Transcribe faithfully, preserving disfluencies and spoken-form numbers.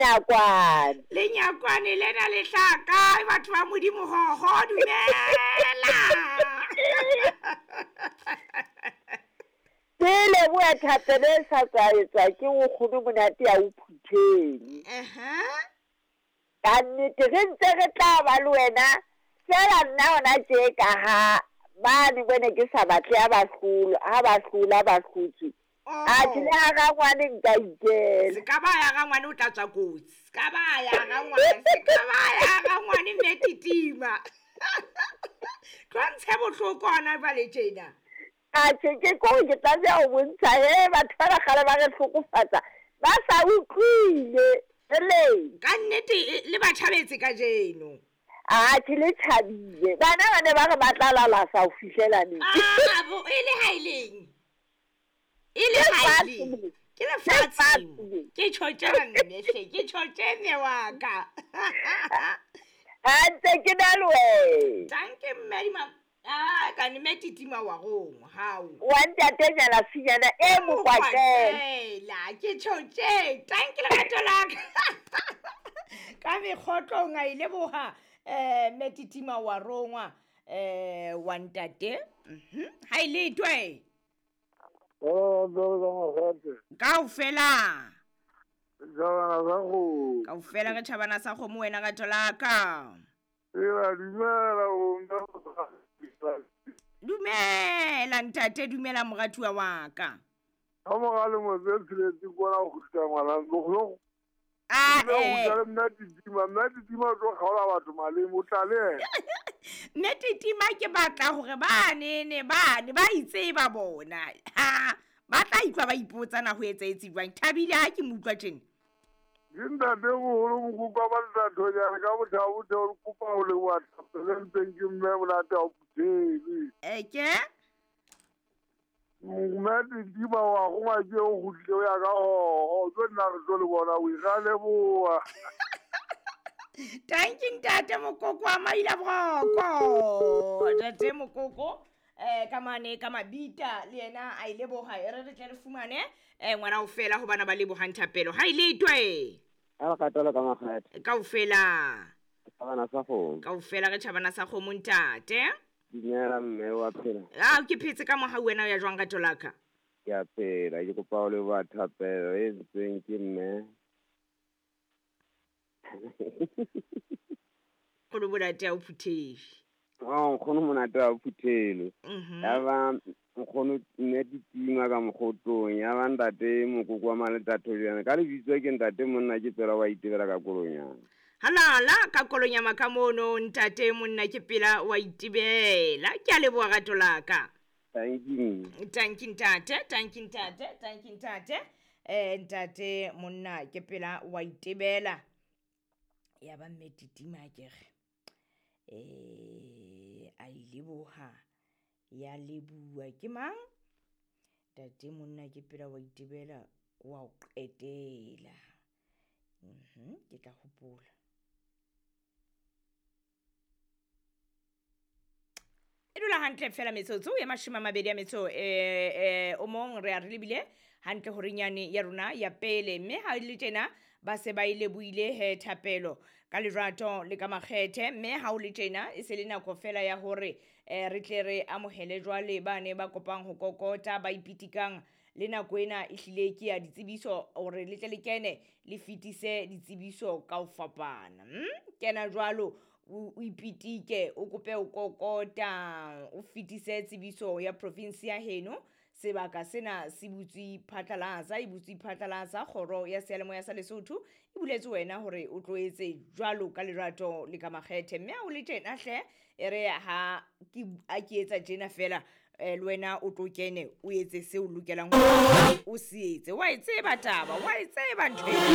Nyakwane. Le nyakwane lena le hlaka batho ba modimo hoho dumela. Pele bua thapele sa tsaetsa ke go khudu monate ya uphutheng. Aha. Ka nnete re ntse re tla ba le wena fela nna ona tje ka ha ba ni bone ke sa batle ya baskhulu ha baskhulu ba khutsi. A ke le ga ngwane nka ikela. Se ka ba ya ga ngwane o tla tswa kotsi. Se ka ba ya ga ngwane, se ka ba ya ga ngwane mme titima. Twantshe bohloko ona ba le tjena. A ke ke ko ke tla ya o bontsha he batho ba gale ba re tlhokofatsa ba sa utlwile le ka nnete le ba thabetse ka jeno. A ke le thabile bana ba ne ba re batlalala sa o fihlela ne. Ah bo ile ha ileng ile ha ileng ke le fatsi ke tshotjang mme hle ke tshotjene wa ka. A ntse ke dalwe danke mme ah ka ni metitima wa go hao wa ntatenyana sinyana e mokwakela la ke tshotje danke le gatolaka ka me khotlo nga ile boha eh metitima wa rongwa eh wa ntate mhm ha ile twe oh do do ka ufela jana sa go ka ufela re thabana sa go mo wena gatolaka ela dimela o ndo dumela ntate dumela moratuwa wa ka ha mo gale mo se tshiletse kona go tsa ngwana go ah eh go nna ditima nna ditima tlo kgaola batho male mo tlale nete tima ke batla hore ba nene ba ne ba itseba bona ha ba tla itlwa ba ipotsa na ho etsa etsi jwang thabile ha ke mutlwa tjena Ginda de go go go ba ba tlo ya ka bo tla bo tlo go pa o le wa le nteng ke mme bona ta o puteli e ke mo di ba wa go ma je o go tle ya ka o o tlo nna re tlo le bona o ga le boa tanking tate mokoko a maila broko tate mokoko eh ka mane ka mabita le yena a ile boga e re re tle le fumane eh ngwana o fela ho bana ba le bohanthapelo ha ile itwe a ka tola ka makgethe ka o fela bana sa go ka o fela re thabana sa go montate dinyela mme wa phela ah ke phetse ka moha wena ya jwang ka tolaka ya phela ke kopa o le ba thapelo e tseng ke mme go lo bolate a o phutheshi oh khono monate wa phuthelo mhm ya ba khono ne ditima ka mogotong ya ba ntate mokoko wa maletato yana ka le bitswa ke ntate monna ke tsela wa itebela ka kolonyana halala ka kolonyama ka mono ntate monna ke pela wa itebela ke a leboa gato laka thank you thank you ntate thank you ntate thank you ntate eh ntate monna ke pela wa itebela ya ba mmetitima kere eh a ileboha ya lebua ke mang tate monna ke pela wa itebela wa o qetela mhm ke tla hopola edula hantle fela metsotso ya mashima mabedi ya metso eh eh o mong re a re lebile hantle hore nyane ya rona ya pele mme ha ile tjena ba se ba ile buile he thapelo ka lerato le ka makgethe mme ha o le tjena e se le nako fela ya hore eh re tle re amohele jwale bane ba kopang ho kokota ba ipitikang le nako ena e hlile ke ya ditsebiso hore le tle le kene le fitise ditsebiso ka o fapana hm kena jwalo o ipitike o kope o kokota o fitise tsebiso ya province ya heno sebaka sena se butsi phatlalaza e butsi phatlalaza khoro ya selemo ya sa Lesotho e buletse wena hore o tloetse jwalo ka lerato le ka makgethe mme o le tjena hle ere ha ke a ke etsa tjena fela le wena o tlo kene o etse se o lokelang o se etse wa etse ba taba wa etse ba ntwe